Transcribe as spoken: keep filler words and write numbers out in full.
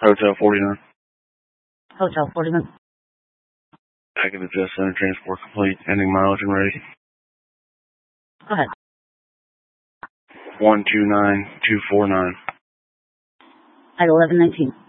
Hotel forty-nine. Hotel forty-nine. Packet adjust center transport complete. Ending mileage and ready. Go ahead. one two nine two four nine. At eleven nineteen.